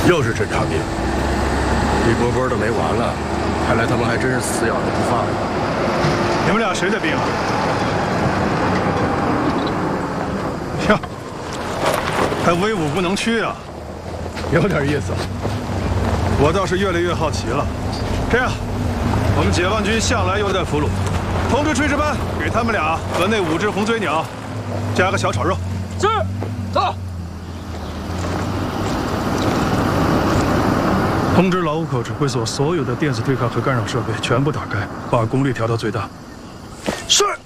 又是侦察兵，一波波的没完了，看来他们还真是死咬着不放。 你们俩谁的兵啊？呀，还威武不能屈啊！ 有点意思。 我倒是越来越好奇了。这样，我们解放军向来优待俘虏，通知炊事班给他们俩和那5只红嘴鸟加个小炒肉。 是，走。 通知劳务口指挥所所有的电子对抗和干扰设备全部打开，把功率调到最大。 是。